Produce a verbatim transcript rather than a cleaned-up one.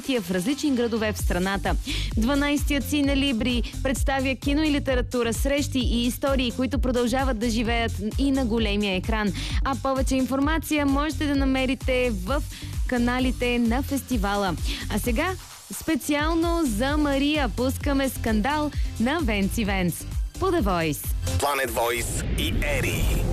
събития в различни градове в страната. дванайсетият си на Либри представя кино и литература, срещи и истории, които продължават да живеят и на големия екран. А повече информация можете да намерите в каналите на фестивала. А сега специално за Мария пускаме Скандал на Венци Венц по The Voice. Planet Voice и Ери.